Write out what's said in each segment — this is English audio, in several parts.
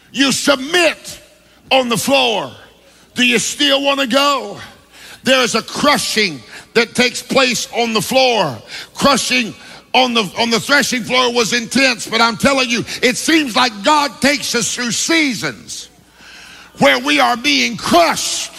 You submit on the floor. Do you still want to go? There is a crushing that takes place on the floor. Crushing on the threshing floor was intense, but I'm telling you, it seems like God takes us through seasons where we are being crushed.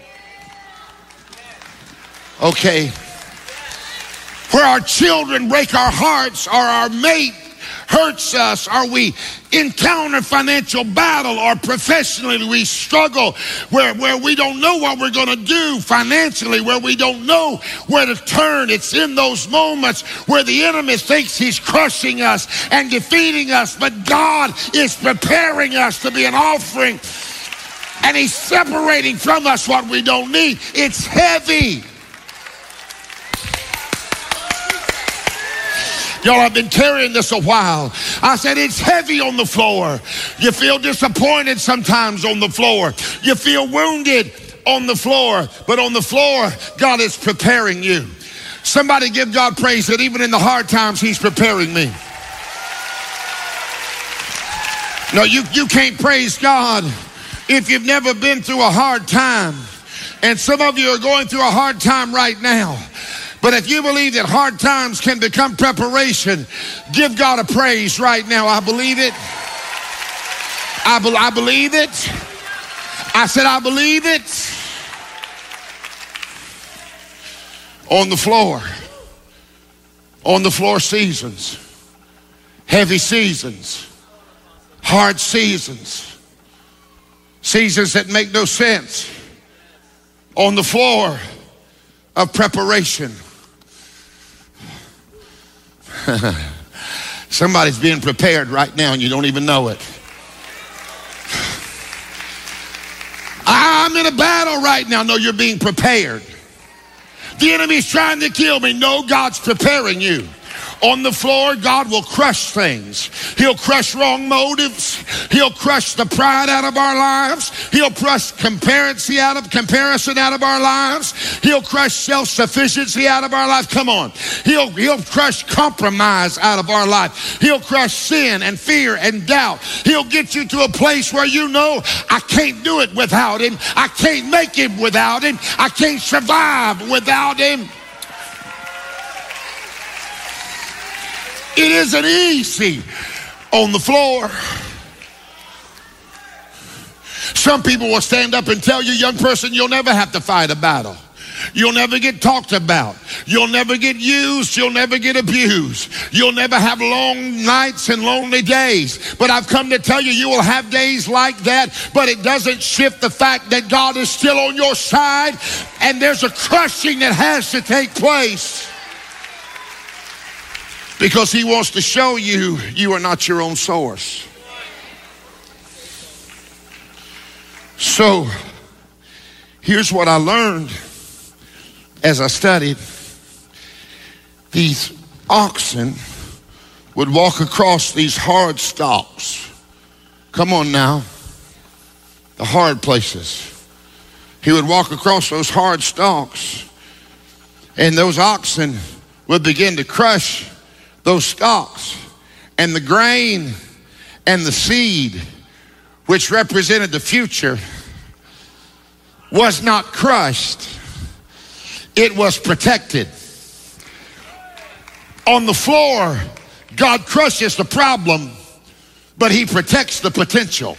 Okay. Where our children break our hearts, or our mate hurts us, or we encounter financial battle, or professionally we struggle, where we don't know what we're going to do financially, where we don't know where to turn. It's in those moments where the enemy thinks he's crushing us and defeating us, but God is preparing us to be an offering, and he's separating from us what we don't need. It's heavy. Y'all, I've been carrying this a while. I said it's heavy on the floor. You feel disappointed sometimes on the floor. You feel wounded on the floor. But on the floor, God is preparing you. Somebody give God praise that even in the hard times, he's preparing me. No, you can't praise God if you've never been through a hard time. And some of you are going through a hard time right now. But if you believe that hard times can become preparation, give God a praise right now. I believe it. I believe it. I said I believe it. On the floor. On the floor seasons. Heavy seasons. Hard seasons. Seasons that make no sense. On the floor of preparation. Somebody's being prepared right now and you don't even know it. I'm in a battle right now. No, you're being prepared. The enemy's trying to kill me. No, God's preparing you. On the floor, God will crush things. He'll crush wrong motives. He'll crush the pride out of our lives. He'll crush comparison out of our lives. He'll crush self-sufficiency out of our life. Come on. He'll crush compromise out of our life. He'll crush sin and fear and doubt. He'll get you to a place where you know, I can't do it without him. I can't make it without him. I can't survive without him. It isn't easy on the floor. Some people will stand up and tell you, young person, you'll never have to fight a battle. You'll never get talked about. You'll never get used. You'll never get abused. You'll never have long nights and lonely days. But I've come to tell you, you will have days like that, but it doesn't shift the fact that God is still on your side, and there's a crushing that has to take place. Because he wants to show you, you are not your own source. So, here's what I learned as I studied. These oxen would walk across these hard stalks. Come on now. The hard places. He would walk across those hard stalks, and those oxen would begin to crush those stalks, and the grain and the seed, which represented the future, was not crushed. It was protected. On the floor, God crushes the problem, but he protects the potential.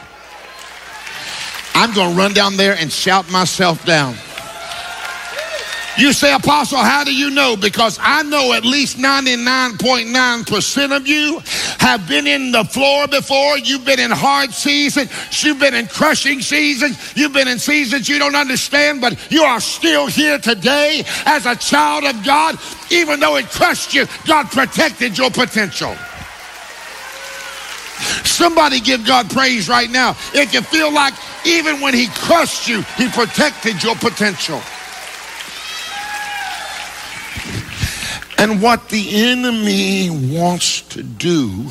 I'm going to run down there and shout myself down. You say, Apostle, how do you know? Because I know at least 99.9% of you have been in the floor before. You've been in hard seasons. You've been in crushing seasons. You've been in seasons you don't understand, but you are still here today as a child of God. Even though it crushed you, God protected your potential. Somebody give God praise right now. If you feel like even when he crushed you, he protected your potential. And what the enemy wants to do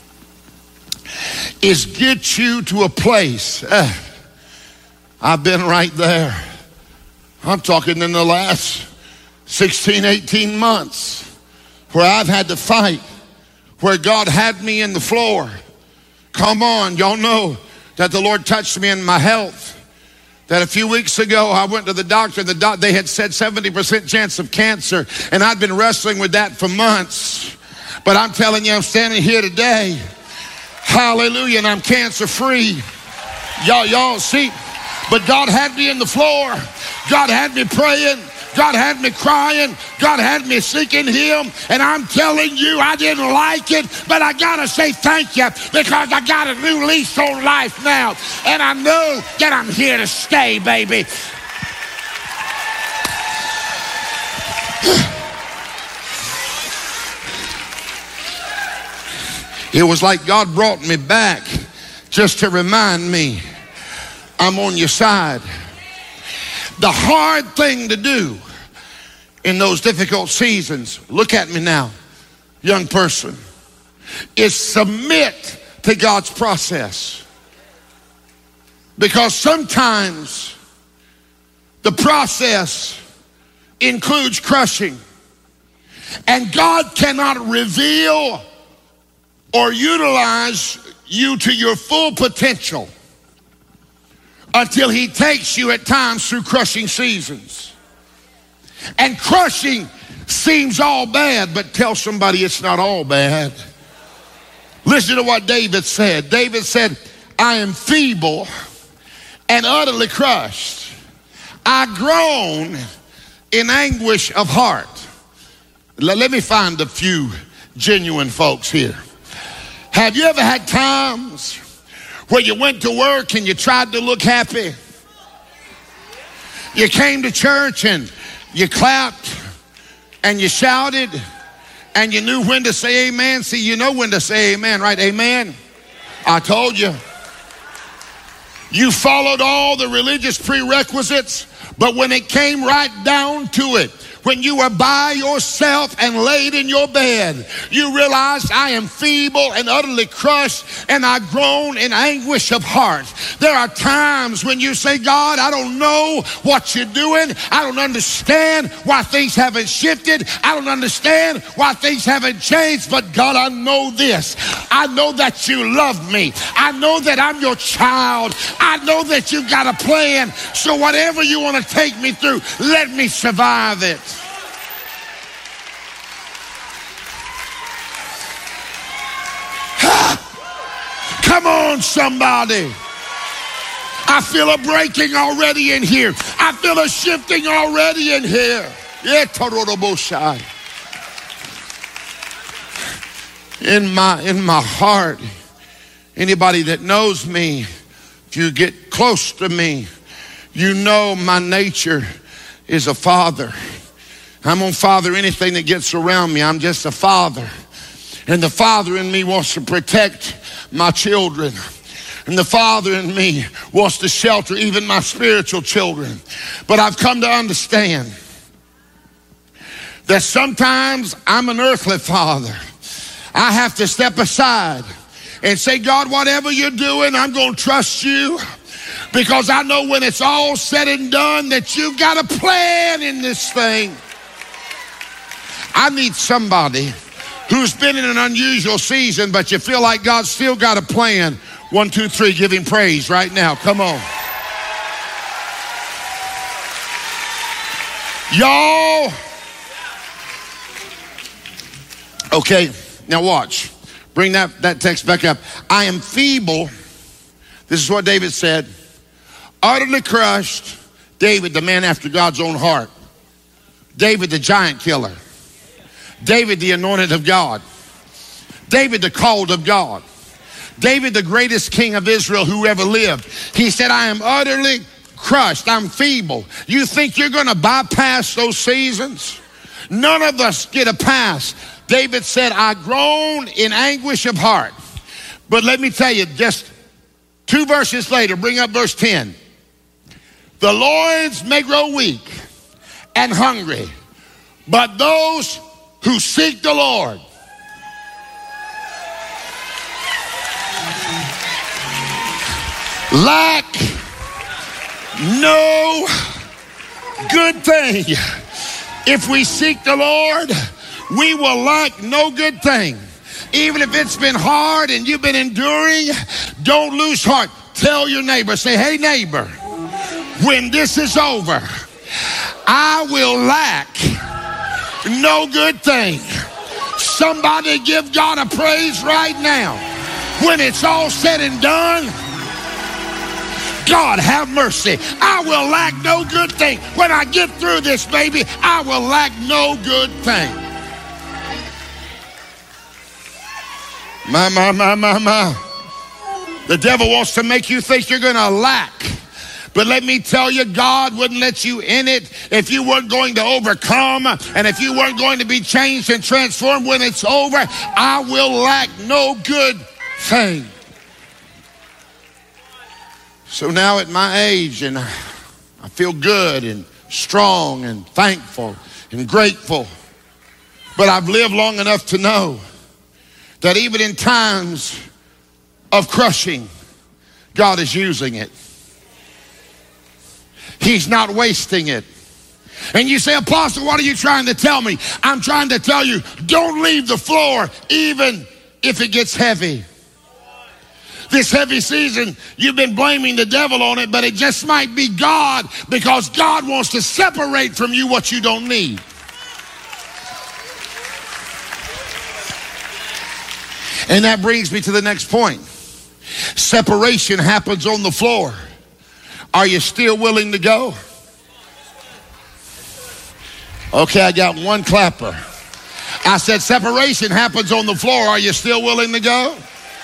is get you to a place. I've been right there. I'm talking in the last 16, 18 months where I've had to fight, where God had me in the floor. Come on, y'all know that the Lord touched me in my health. That a few weeks ago I went to the doctor. They had said 70% chance of cancer, and I'd been wrestling with that for months. But I'm telling you, I'm standing here today, hallelujah, and I'm cancer free. Y'all see, but God had me in the floor. God had me praying. God had me crying. God had me seeking him. And I'm telling you, I didn't like it, but I gotta say thank you, because I got a new lease on life now. And I know that I'm here to stay, baby. It was like God brought me back just to remind me I'm on your side. The hard thing to do in those difficult seasons, look at me now, young person, is submit to God's process. Because sometimes the process includes crushing. And God cannot reveal or utilize you to your full potential until he takes you at times through crushing seasons. And crushing seems all bad, but tell somebody it's not all bad. Listen to what David said. David said, I am feeble and utterly crushed. I groan in anguish of heart. Let me find a few genuine folks here. Have you ever had times where you went to work and you tried to look happy? You came to church and you clapped and you shouted and you knew when to say amen. See, you know when to say amen, right? Amen. I told you. You followed all the religious prerequisites, but when it came right down to it, when you were by yourself and laid in your bed, you realized I am feeble and utterly crushed, and I groan in anguish of heart. There are times when you say, God, I don't know what you're doing. I don't understand why things haven't shifted. I don't understand why things haven't changed. But God, I know this. I know that you love me. I know that I'm your child. I know that you've got a plan. So whatever you want to take me through, let me survive it. Come on, somebody. I feel a breaking already in here. I feel a shifting already in here. In my heart, anybody that knows me, if you get close to me, you know my nature is a father. I'm gonna father anything that gets around me. I'm just a father. And the father in me wants to protect my children. And the father in me wants to shelter even my spiritual children. But I've come to understand that sometimes I'm an earthly father. I have to step aside and say, God, whatever you're doing, I'm going to trust you, because I know when it's all said and done that you've got a plan in this thing. I need somebody who's been in an unusual season, but you feel like God's still got a plan. 1, 2, 3, give him praise right now. Come on. Y'all. Okay, now watch. Bring that text back up. I am feeble. This is what David said. Utterly crushed. David, the man after God's own heart. David, the giant killer. David, the anointed of God. David, the called of God. David, the greatest king of Israel who ever lived. He said, I am utterly crushed. I'm feeble. You think you're going to bypass those seasons? None of us get a pass. David said, I groan in anguish of heart. But let me tell you, just 2 verses later, bring up verse 10. The loins may grow weak and hungry, but those who seek the Lord lack no good thing. If we seek the Lord, we will lack no good thing. Even if it's been hard and you've been enduring, don't lose heart. Tell your neighbor, say, hey neighbor, when this is over, I will lack no good thing. Somebody give God a praise right now. When it's all said and done, God have mercy. I will lack no good thing. When I get through this, baby, I will lack no good thing. My. The devil wants to make you think you're going to lack. But let me tell you, God wouldn't let you in it if you weren't going to overcome and if you weren't going to be changed and transformed. When it's over, I will lack no good thing. So now at my age, and I feel good and strong and thankful and grateful. But I've lived long enough to know that even in times of crushing, God is using it. He's not wasting it. And you say, Apostle, what are you trying to tell me? I'm trying to tell you, don't leave the floor even if it gets heavy. This heavy season, you've been blaming the devil on it, but it just might be God, because God wants to separate from you what you don't need. And that brings me to the next point. Separation happens on the floor. Are you still willing to go? Okay, I got one clapper. I said separation happens on the floor. Are you still willing to go?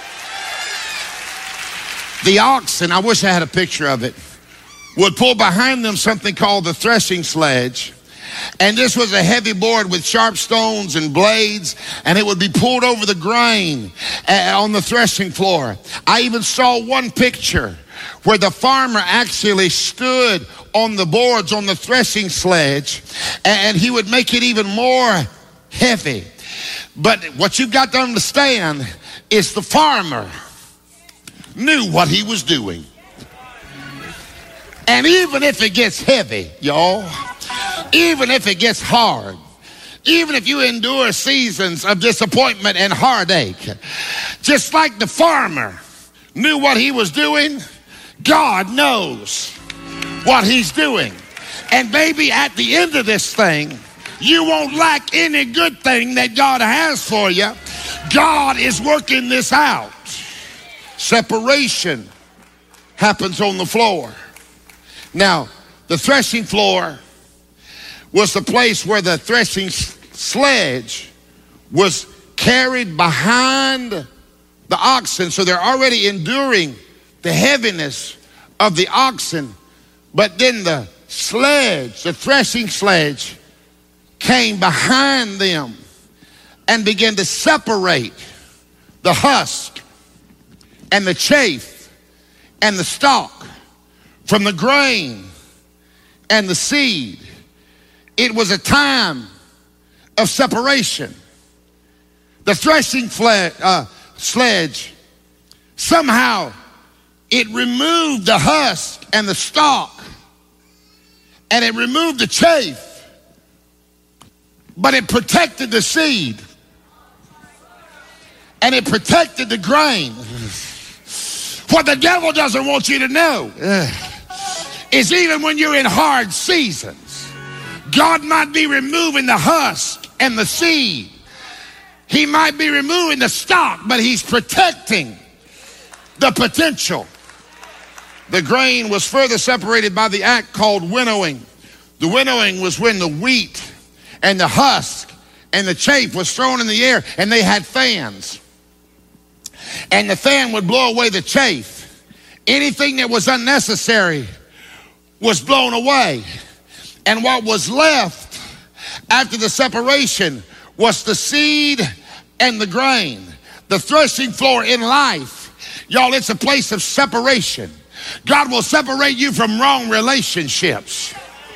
The oxen, I wish I had a picture of it, would pull behind them something called the threshing sledge. And this was a heavy board with sharp stones and blades, and it would be pulled over the grain on the threshing floor. I even saw one picture where the farmer actually stood on the boards on the threshing sledge, and he would make it even more heavy. But what you've got to understand is the farmer knew what he was doing. And even if it gets heavy, y'all, even if it gets hard, even if you endure seasons of disappointment and heartache, just like the farmer knew what he was doing, God knows what he's doing. And baby, at the end of this thing, you won't lack any good thing that God has for you. God is working this out. Separation happens on the floor. Now, the threshing floor was the place where the threshing sledge was carried behind the oxen. So they're already enduring the heaviness of the oxen. But then the sledge, the threshing sledge, came behind them and began to separate the husk and the chaff and the stalk from the grain and the seed. It was a time of separation. The threshing sledge, somehow it removed the husk and the stalk, and it removed the chaff, but it protected the seed, and it protected the grain. What the devil doesn't want you to know is even when you're in hard seasons, God might be removing the husk and the seed. He might be removing the stalk, but he's protecting the potential. The grain was further separated by the act called winnowing. The winnowing was when the wheat and the husk and the chaff was thrown in the air, and they had fans. And the fan would blow away the chaff. Anything that was unnecessary was blown away. And what was left after the separation was the seed and the grain. The threshing floor in life, y'all, it's a place of separation. God will separate you from wrong relationships.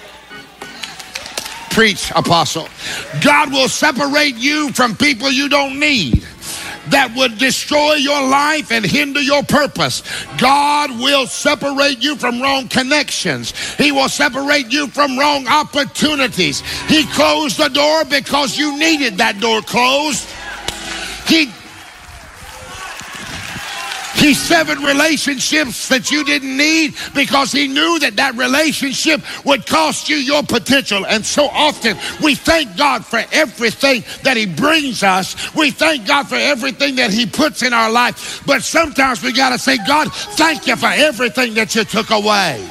Preach, apostle. God will separate you from people you don't need, that would destroy your life and hinder your purpose. God will separate you from wrong connections. He will separate you from wrong opportunities. He closed the door because you needed that door closed. He severed relationships that you didn't need because he knew that that relationship would cost you your potential. And so often we thank God for everything that he brings us. We thank God for everything that he puts in our life. But sometimes we got to say, God, thank you for everything that you took away.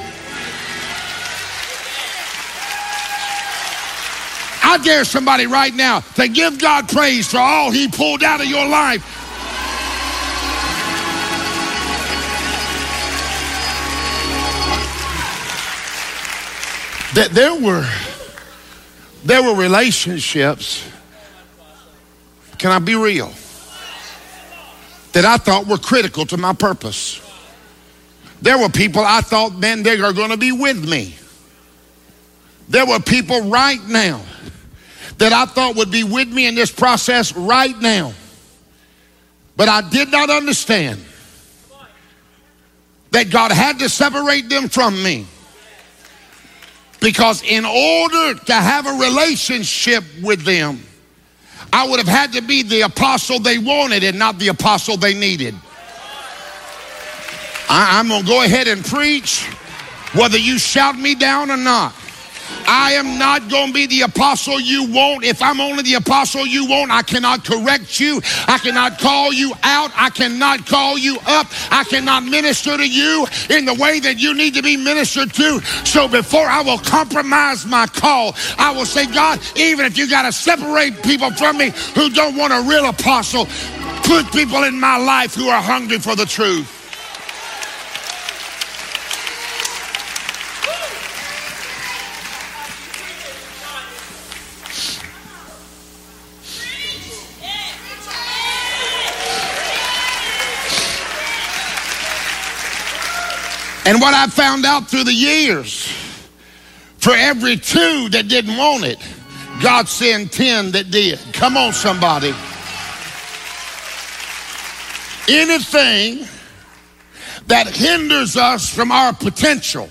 I dare somebody right now to give God praise for all he pulled out of your life. That there were relationships, can I be real, that I thought were critical to my purpose. There were people I thought, man, they are going to be with me. There were people right now that I thought would be with me in this process right now. But I did not understand that God had to separate them from me. Because in order to have a relationship with them, I would have had to be the apostle they wanted and not the apostle they needed. I'm going to go ahead and preach whether you shout me down or not. I am not going to be the apostle you want. If I'm only the apostle you want, I cannot correct you. I cannot call you out. I cannot call you up. I cannot minister to you in the way that you need to be ministered to. So before I will compromise my call, I will say, God, even if you got to separate people from me who don't want a real apostle, put people in my life who are hungry for the truth. And what I found out through the years, for every 2 that didn't want it, God sent 10 that did. Come on, somebody. Anything that hinders us from our potential,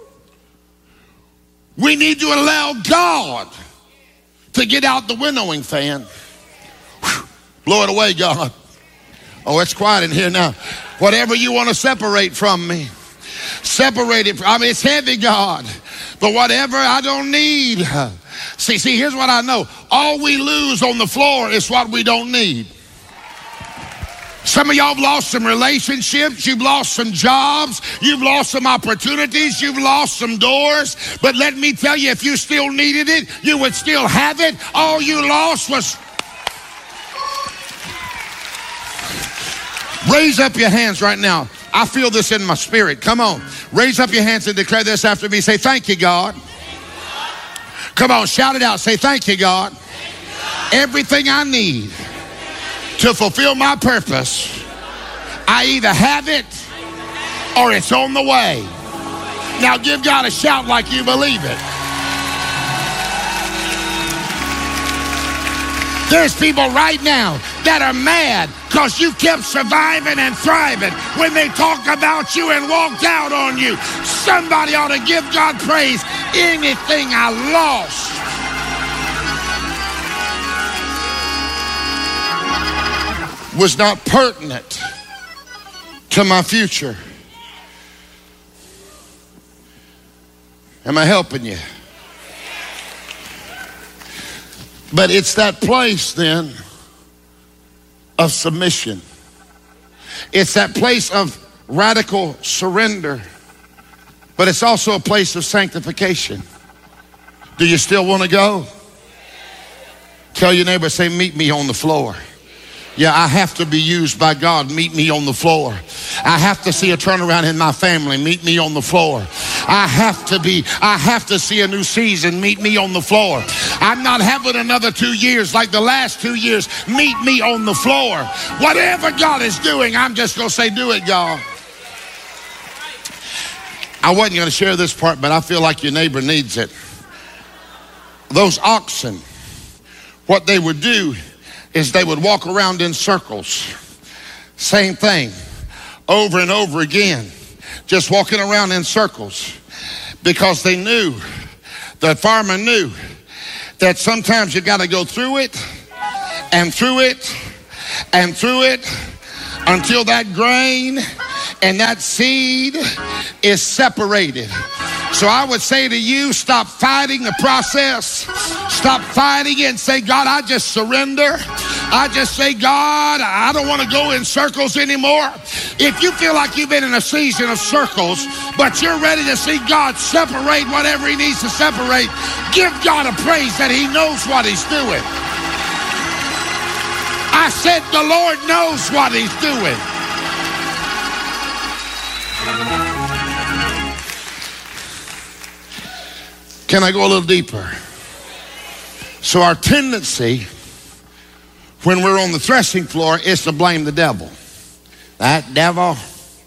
we need to allow God to get out the winnowing fan. Whew. Blow it away, God. Oh, it's quiet in here now. Whatever you want to separate from me, separate it. I mean, it's heavy, God. But whatever I don't need. See, here's what I know. All we lose on the floor is what we don't need. Some of y'all have lost some relationships. You've lost some jobs. You've lost some opportunities. You've lost some doors. But let me tell you, if you still needed it, you would still have it. All you lost was... Raise up your hands right now. I feel this in my spirit. Come on. Raise up your hands and declare this after me. Say, thank you, God. Come on, shout it out. Say, thank you, God. Everything I need to fulfill my purpose, I either have it or it's on the way. Now give God a shout like you believe it. There's people right now that are mad because you kept surviving and thriving when they talked about you and walked out on you. Somebody ought to give God praise. Anything I lost, was not pertinent to my future. Am I helping you? But it's that place then of submission. It's that place of radical surrender. But it's also a place of sanctification. Do you still want to go? Tell your neighbor, say, meet me on the floor. Yeah, I have to be used by God. Meet me on the floor. I have to see a turnaround in my family. Meet me on the floor. I have to see a new season. Meet me on the floor. I'm not having another 2 years like the last 2 years. Meet me on the floor. Whatever God is doing, I'm just going to say, do it, God. I wasn't going to share this part, but I feel like your neighbor needs it. Those oxen, what they would do is they would walk around in circles. Same thing, over and over again. Just walking around in circles. Because they knew, the farmer knew, that sometimes you got to go through it, and through it, and through it, until that grain and that seed is separated. So I would say to you, stop fighting the process. Stop fighting it and say, God, I just surrender. I just say, God, I don't want to go in circles anymore. If you feel like you've been in a season of circles, but you're ready to see God separate whatever he needs to separate, give God a praise that he knows what he's doing. I said the Lord knows what he's doing. Can I go a little deeper? So our tendency when we're on the threshing floor is to blame the devil. That devil,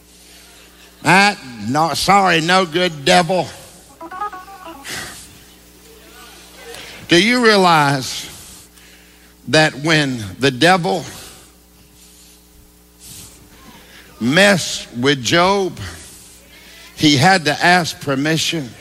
no good devil. Do you realize that when the devil messed with Job, he had to ask permission?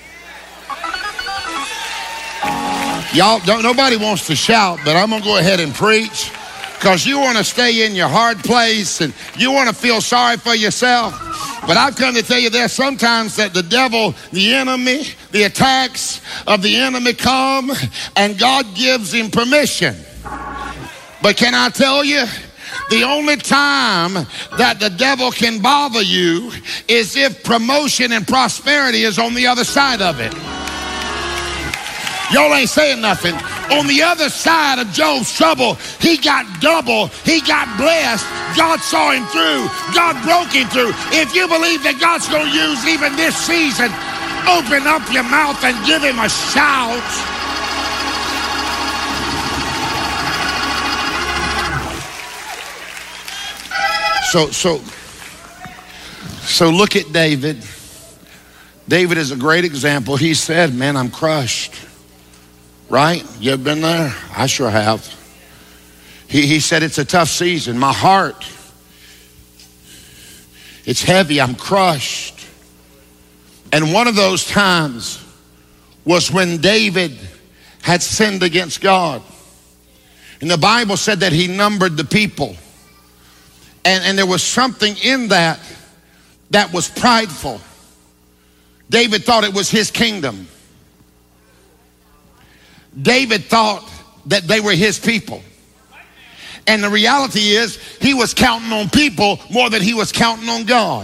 Y'all, nobody wants to shout, but I'm going to go ahead and preach because you want to stay in your hard place and you want to feel sorry for yourself. But I've come to tell you there's sometimes that the devil, the enemy, the attacks of the enemy come and God gives him permission. But can I tell you, the only time that the devil can bother you is if promotion and prosperity is on the other side of it. Y'all ain't saying nothing. On the other side of Job's trouble, he got double. He got blessed. God saw him through. God broke him through. If you believe that God's going to use even this season, open up your mouth and give him a shout. So look at David. David is a great example. He said, man, I'm crushed. Right? You ever been there? I sure have. He said, it's a tough season. My heart, it's heavy. I'm crushed. And one of those times was when David had sinned against God. And the Bible said that he numbered the people. And there was something in that was prideful. David thought it was his kingdom. David thought that they were his people. And the reality is he was counting on people more than he was counting on God.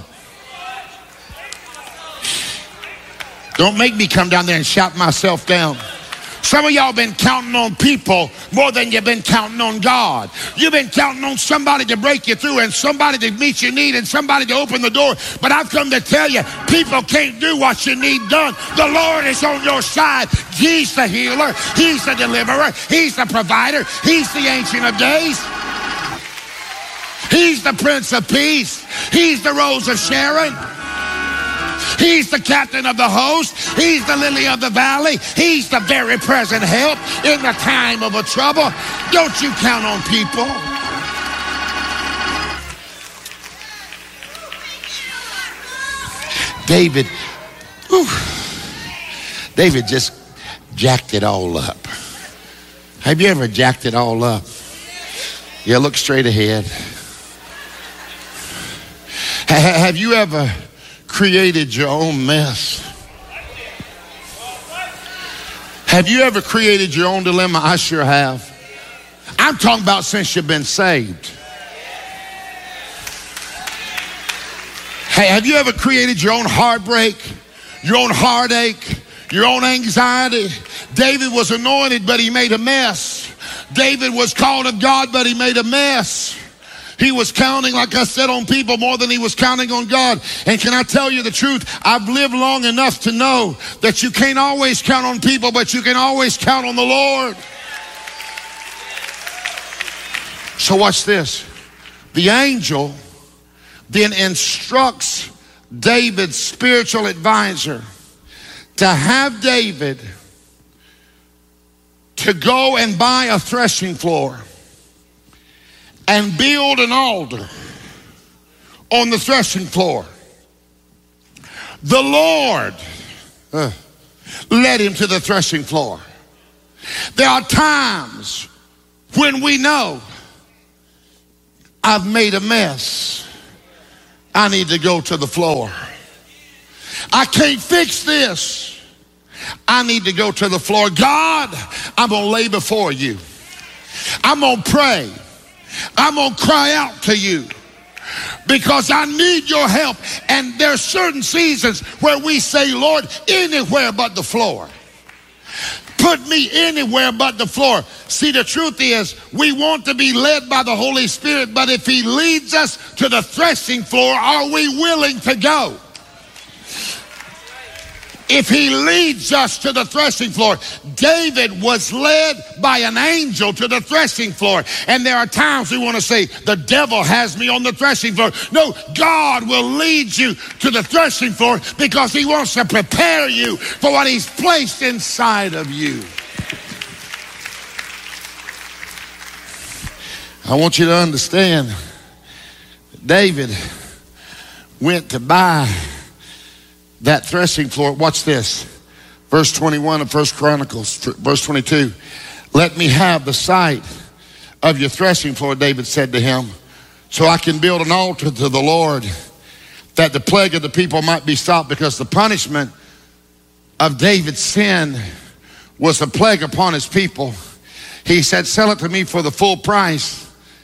Don't make me come down there and shout myself down. Some of y'all been counting on people more than you've been counting on God. You've been counting on somebody to break you through and somebody to meet your need and somebody to open the door. But I've come to tell you, people can't do what you need done. The Lord is on your side. He's the healer. He's the deliverer. He's the provider. He's the Ancient of Days. He's the Prince of Peace. He's the Rose of Sharon. He's the captain of the host. He's the lily of the valley. He's the very present help in the time of a trouble. Don't you count on people. David just jacked it all up. Have you ever jacked it all up? Yeah, look straight ahead. Have you ever created your own mess? Have you ever created your own dilemma? I sure have. I'm talking about since you've been saved. Hey, have you ever created your own heartbreak, your own heartache, your own anxiety? David was anointed, but he made a mess. David was called of God, but he made a mess. He was counting, like I said, on people more than he was counting on God. And can I tell you the truth? I've lived long enough to know that you can't always count on people, but you can always count on the Lord. So watch this. The angel then instructs David's spiritual advisor to have David to go and buy a threshing floor and build an altar on the threshing floor. The Lord led him to the threshing floor. There are times when we know I've made a mess. I need to go to the floor. I can't fix this. I need to go to the floor. God, I'm going to lay before you. I'm going to pray. I'm going to cry out to you because I need your help. And there's certain seasons where we say, Lord, anywhere but the floor. Put me anywhere but the floor. See, the truth is, we want to be led by the Holy Spirit, but if he leads us to the threshing floor, are we willing to go? If he leads us to the threshing floor, David was led by an angel to the threshing floor. And there are times we want to say, the devil has me on the threshing floor. No, God will lead you to the threshing floor because he wants to prepare you for what he's placed inside of you. I want you to understand, David went to buy that threshing floor. Watch this. Verse 21 of 1 Chronicles, verse 22. Let me have the site of your threshing floor, David said to him, so I can build an altar to the Lord, that the plague of the people might be stopped, because the punishment of David's sin was a plague upon his people. He said, sell it to me for the full price.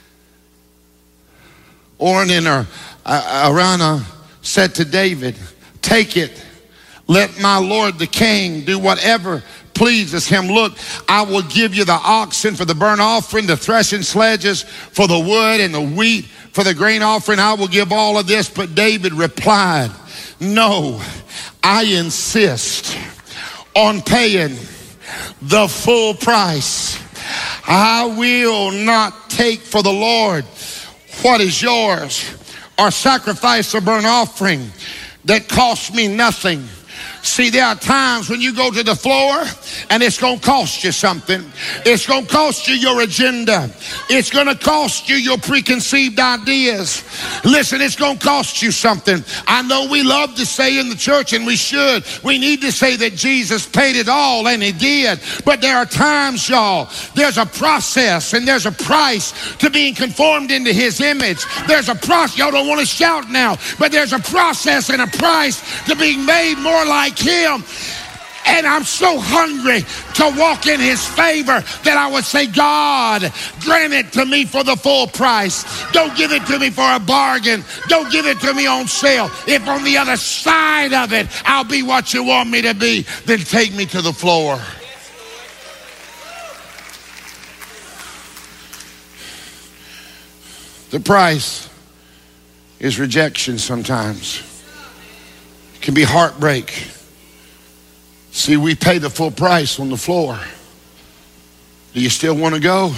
Ornan or Araunah said to David, take it. Let my lord the king do whatever pleases him. Look, I will give you the oxen for the burnt offering, the threshing sledges for the wood, and the wheat for the grain offering. I will give all of this. But David replied, no, I insist on paying the full price. I will not take for the Lord what is yours, or sacrifice a burnt offering that costs me nothing. See, there are times when you go to the floor and it's going to cost you something. It's going to cost you your agenda. It's going to cost you your preconceived ideas. Listen, it's going to cost you something. I know we love to say in the church, and we should. We need to say that Jesus paid it all, and he did. But there are times, y'all, there's a process and there's a price to being conformed into his image. There's a process. Y'all don't want to shout now, but there's a process and a price to being made more like him. And I'm so hungry to walk in his favor that I would say, God, grant it to me for the full price. Don't give it to me for a bargain. Don't give it to me on sale. If on the other side of it I'll be what you want me to be, then take me to the floor. The price is rejection sometimes. It can be heartbreak. See, we pay the full price on the floor. Do you still want to go?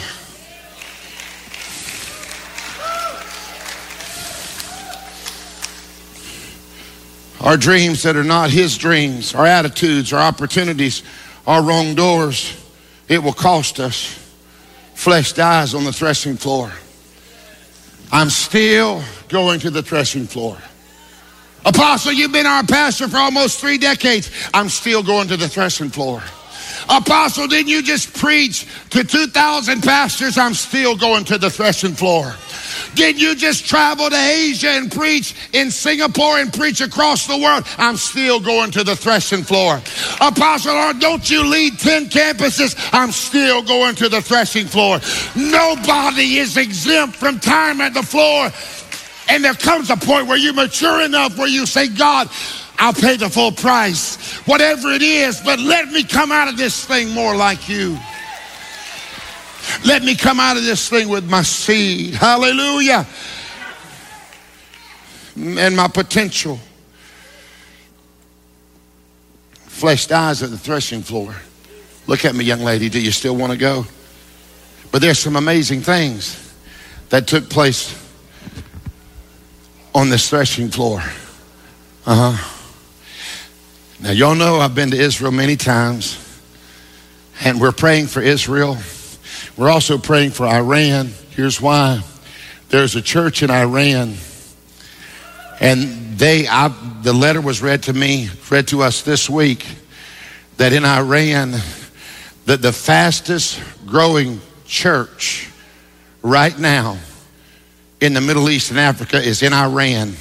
Our dreams that are not his dreams, our attitudes, our opportunities, our wrong doors, it will cost us. Flesh dies on the threshing floor. I'm still going to the threshing floor. Apostle, you've been our pastor for almost 3 decades. I'm still going to the threshing floor. Apostle, didn't you just preach to 2,000 pastors? I'm still going to the threshing floor. Did you just travel to Asia and preach in Singapore and preach across the world? I'm still going to the threshing floor. Apostle, don't you lead 10 campuses? I'm still going to the threshing floor. Nobody is exempt from time at the floor. And there comes a point where you're mature enough where you say, God, I'll pay the full price, whatever it is, but let me come out of this thing more like you. Let me come out of this thing with my seed. Hallelujah. And my potential. Flesh dies at the threshing floor. Look at me, young lady. Do you still want to go? But there's some amazing things that took place on this threshing floor. Now, y'all know I've been to Israel many times, and we're praying for Israel. We're also praying for Iran. Here's why. There's a church in Iran, and the letter was read to us this week, that in Iran, that the fastest growing church right now in the Middle East and Africa is in Iran.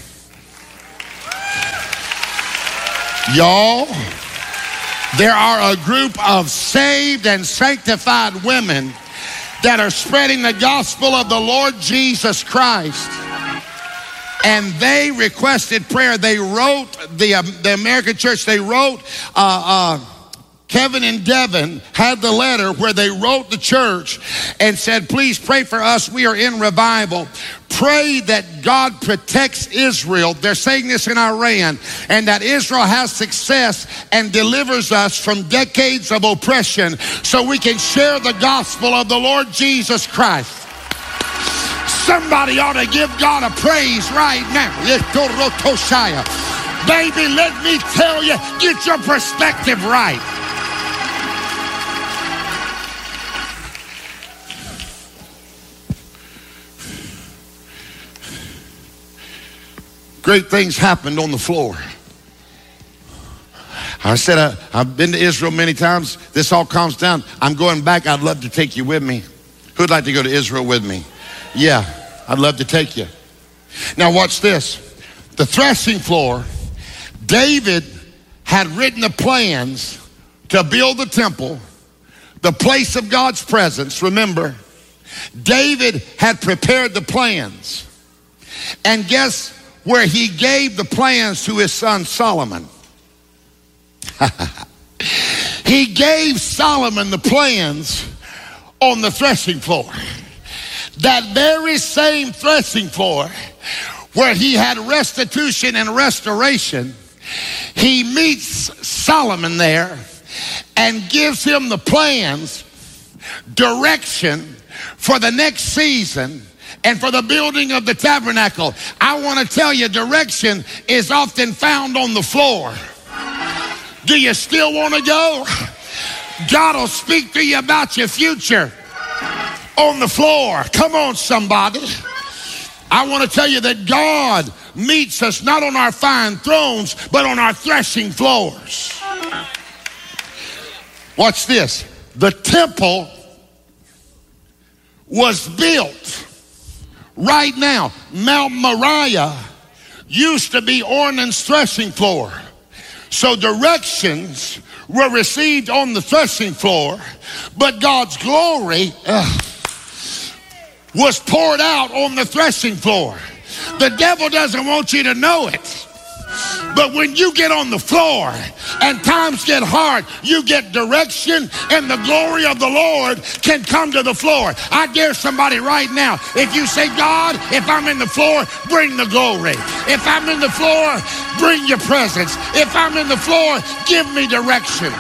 Y'all, there are a group of saved and sanctified women that are spreading the gospel of the Lord Jesus Christ. And they requested prayer. They wrote, the American church, they wrote, Kevin and Devin had the letter where they wrote the church and said, please pray for us. We are in revival. Pray that God protects Israel. They're saying this in Iran. And that Israel has success and delivers us from decades of oppression so we can share the gospel of the Lord Jesus Christ. Somebody ought to give God a praise right now. Baby, let me tell you, get your perspective right. Great things happened on the floor. I said, I've been to Israel many times. This all calms down. I'm going back. I'd love to take you with me. Who'd like to go to Israel with me? Yeah, I'd love to take you. Now watch this. The threshing floor, David had written the plans to build the temple, the place of God's presence. Remember, David had prepared the plans. And guess where he gave the plans to his son Solomon? He gave Solomon the plans on the threshing floor. That very same threshing floor where he had restitution and restoration, he meets Solomon there and gives him the plans, direction for the next season and for the building of the tabernacle. I want to tell you, direction is often found on the floor. Do you still want to go? God will speak to you about your future on the floor. Come on, somebody. I want to tell you that God meets us not on our fine thrones, but on our threshing floors. Watch this. The temple was built. Right now, Mount Moriah used to be Ornan's threshing floor. So directions were received on the threshing floor, but God's glory was poured out on the threshing floor. The devil doesn't want you to know it. But when you get on the floor and times get hard, you get direction and the glory of the Lord can come to the floor. I dare somebody right now, if you say, God, if I'm in the floor, bring the glory. If I'm in the floor, bring your presence. If I'm in the floor, give me direction.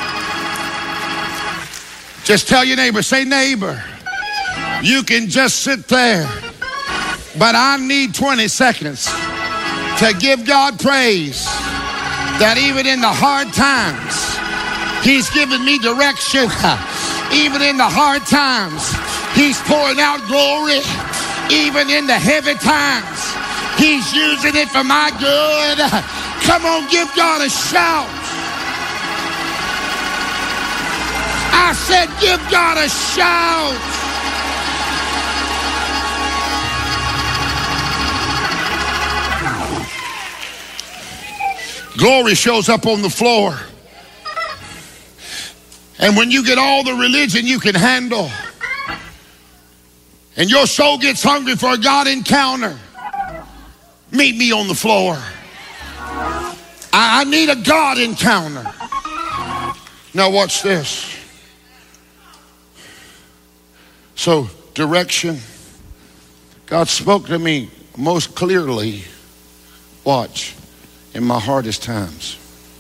Just tell your neighbor, say, neighbor, you can just sit there, but I need 20 seconds to give God praise that even in the hard times, he's given me direction. Even in the hard times, he's pouring out glory. Even in the heavy times, he's using it for my good. Come on, give God a shout. I said, give God a shout. Glory shows up on the floor. And when you get all the religion you can handle, and your soul gets hungry for a God encounter, meet me on the floor. I need a God encounter. Now watch this. So direction. God spoke to me most clearly. Watch. In my hardest times.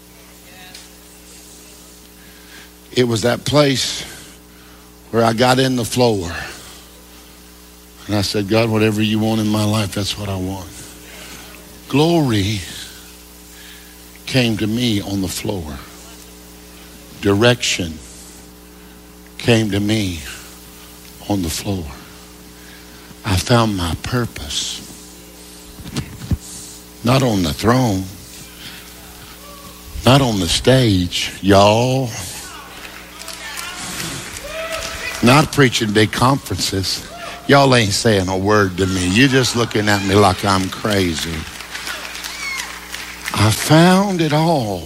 It was that place where I got in the floor. And I said, God, whatever you want in my life, that's what I want. Glory came to me on the floor. Direction came to me on the floor. I found my purpose. Not on the throne. Not on the stage, y'all. Not preaching big conferences. Y'all ain't saying a word to me. You're just looking at me like I'm crazy. I found it all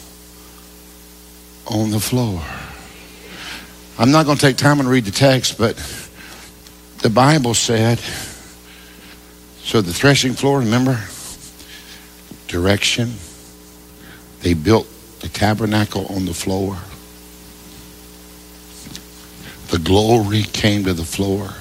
on the floor. I'm not going to take time and read the text, but the Bible said, so the threshing floor, remember? Direction. They built the tabernacle on the floor. The glory came to the floor.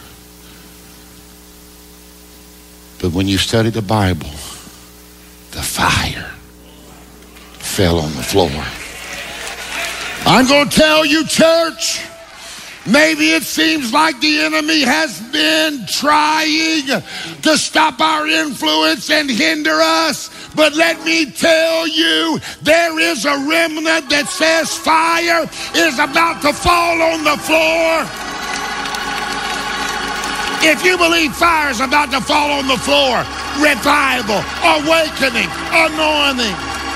But when you study the Bible, the fire fell on the floor. I'm going to tell you, church, maybe it seems like the enemy has been trying to stop our influence and hinder us. But let me tell you, there is a remnant that says fire is about to fall on the floor. If you believe fire is about to fall on the floor, revival, awakening, anointing.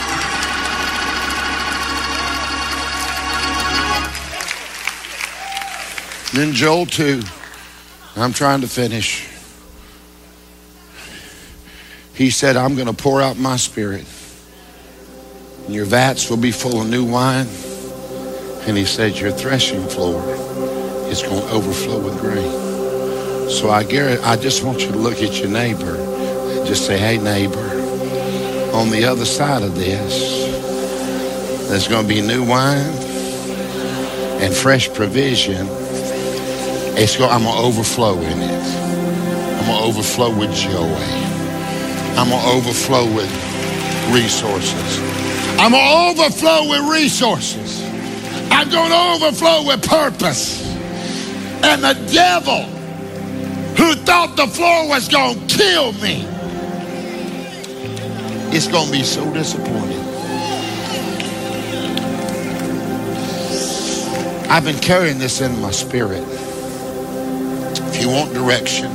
Then Joel 2, I'm trying to finish. He said, I'm going to pour out my spirit. And your vats will be full of new wine. And he said, your threshing floor is going to overflow with grain. So I just want you to look at your neighbor and just say, hey, neighbor, on the other side of this, there's going to be new wine and fresh provision. I'm going to overflow in it. I'm going to overflow with joy. I'm going to overflow with resources. I'm going to overflow with resources. I'm going to overflow with purpose. And the devil who thought the floor was going to kill me, it's going to be so disappointed. I've been carrying this in my spirit. If you want direction,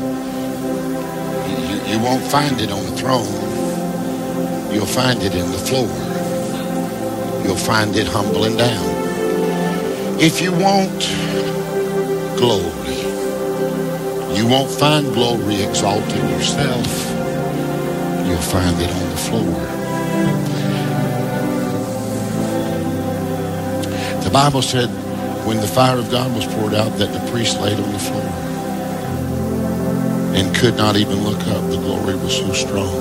you won't find it on the throne. You'll find it in the floor. You'll find it humbling down. If you want glory, you won't find glory exalting yourself. You'll find it on the floor. The Bible said when the fire of God was poured out that the priest laid on the floor and could not even look up. The glory was so strong.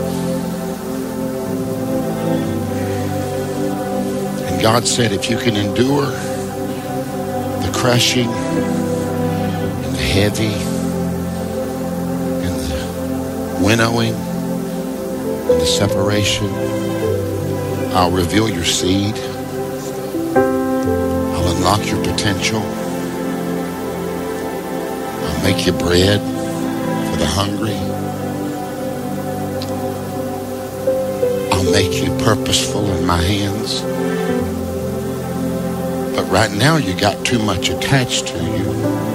And God said, if you can endure the crushing and the heavy and the winnowing and the separation, I'll reveal your seed. I'll unlock your potential. I'll make you bread for the hungry. I'll make you purposeful in my hands. But right now you got too much attached to you.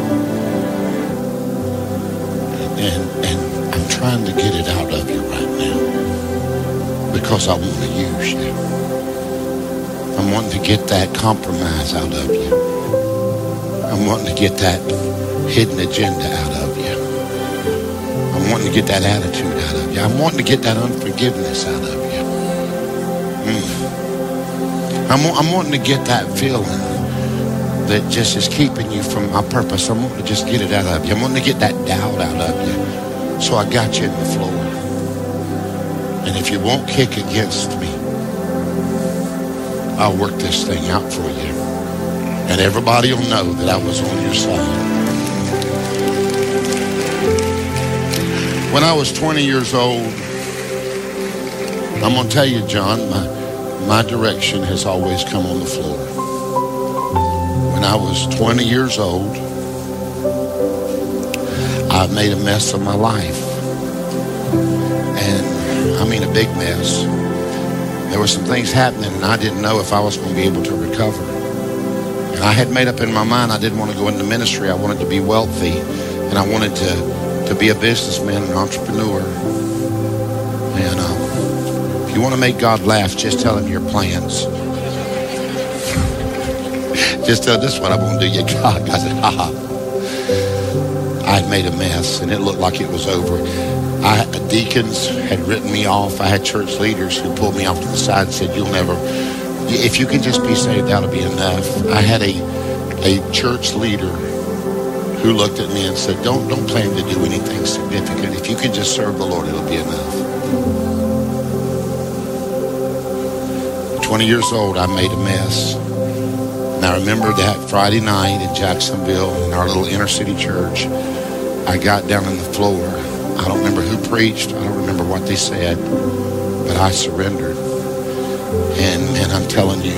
And I'm trying to get it out of you right now. Because I want to use you. I'm wanting to get that compromise out of you. I'm wanting to get that hidden agenda out of you. I'm wanting to get that attitude out of you. I'm wanting to get that unforgiveness out of you. I'm wanting to get that feeling that just is keeping you from my purpose. I'm wanting to just get it out of you. I'm wanting to get that doubt out of you. So I got you in the floor. And if you won't kick against me, I'll work this thing out for you. And everybody will know that I was on your side. When I was 20 years old, I'm going to tell you, John, my direction has always come on the floor. When I was 20 years old, I made a mess of my life. And I mean a big mess. There were some things happening and I didn't know if I was going to be able to recover. And I had made up in my mind I didn't want to go into ministry. I wanted to be wealthy and I wanted to be a businessman, an entrepreneur. And if you want to make God laugh, just tell him your plans. Just tell this is what I'm going to do. You God. I said, ha ha. I had made a mess, and it looked like it was over. Deacons had written me off. I had church leaders who pulled me off to the side and said, "You'll never, if you can just be saved, that'll be enough." I had a church leader who looked at me and said, don't plan to do anything significant. If you can just serve the Lord, it'll be enough. 20 years old, I made a mess. And I remember that Friday night in Jacksonville, in our little inner city church, I got down on the floor. I don't remember who preached. I don't remember what they said, but I surrendered. And man, I'm telling you,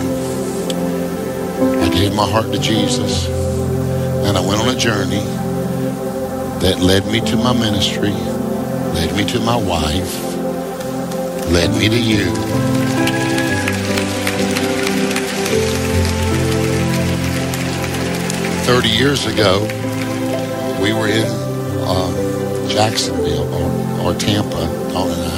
I gave my heart to Jesus. And I went on a journey that led me to my ministry, led me to my wife, led me to you. "30 years ago, we were in Jacksonville or Tampa, Dawn and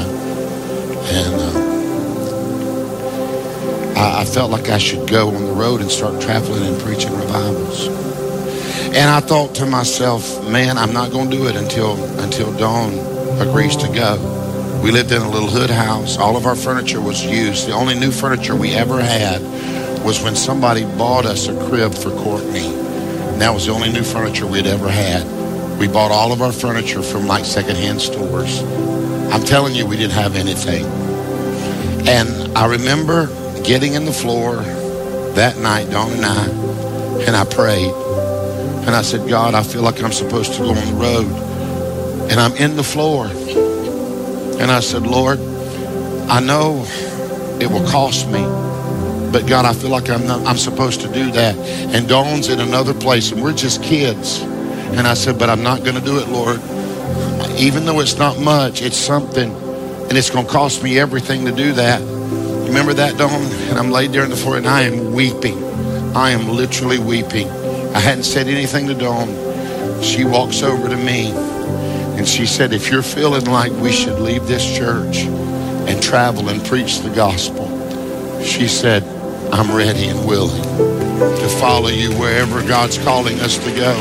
I felt like I should go on the road and start traveling and preaching revivals. And I thought to myself, man, I'm not going to do it until Dawn agrees to go. We lived in a little hood house. All of our furniture was used. The only new furniture we ever had was when somebody bought us a crib for Courtney. And that was the only new furniture we'd ever had. We bought all of our furniture from like secondhand stores. I'm telling you, we didn't have anything. And I remember getting in the floor that night, Dawn and I prayed. And I said, God, I feel like I'm supposed to go on the road. And I'm in the floor. And I said, Lord, I know it will cost me. But God, I feel like I'm supposed to do that. And Dawn's in another place and we're just kids. And I said, but I'm not going to do it, Lord. Even though it's not much, it's something. And it's going to cost me everything to do that. Remember that, Dawn? And I'm laid there on the floor and I am weeping. I am literally weeping. I hadn't said anything to Dawn. She walks over to me and she said, if you're feeling like we should leave this church and travel and preach the gospel, she said, I'm ready and willing to follow you wherever God's calling us to go.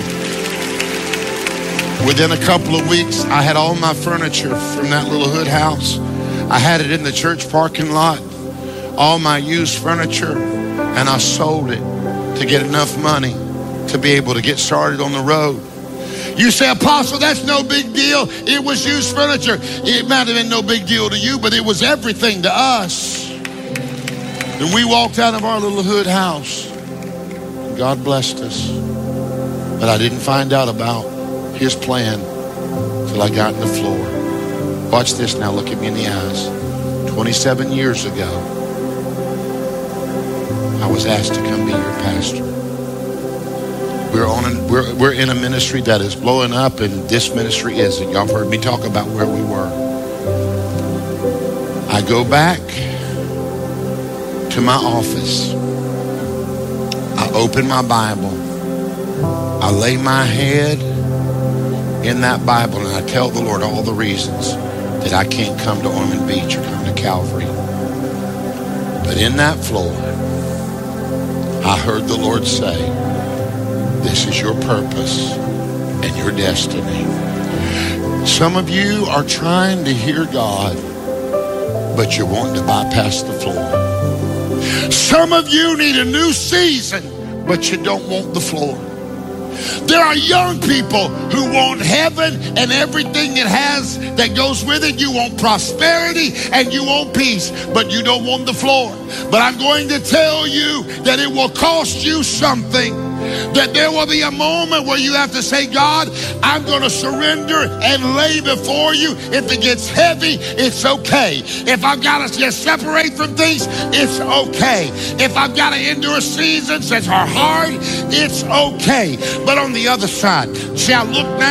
Within a couple of weeks, I had all my furniture from that little hood house. I had it in the church parking lot, all my used furniture, and I sold it to get enough money to be able to get started on the road. You say, Apostle, that's no big deal. It was used furniture. It might have been no big deal to you, but it was everything to us. And we walked out of our little hood house. God blessed us. But I didn't find out about his plan till I got in the floor. Watch this now. Look at me in the eyes. 27 years ago, I was asked to come be your pastor. We're in a ministry that is blowing up, and this ministry isn't. Y'all have heard me talk about where we were. I go back to my office. I open my Bible. I lay my head in that Bible and I tell the Lord all the reasons that I can't come to Ormond Beach or come to Calvary. But in that floor, I heard the Lord say, this is your purpose and your destiny. Some of you are trying to hear God, but you're wanting to bypass the floor. Some of you need a new season, but you don't want the floor. There are young people who want heaven and everything it has that goes with it. You want prosperity and you want peace, but you don't want the floor. But I'm going to tell you that it will cost you something. That there will be a moment where you have to say, God, I'm going to surrender and lay before you. If it gets heavy, it's okay. If I've got to just separate from things, it's okay. If I've got to endure seasons that are hard, it's okay. But on the other side, shall look now.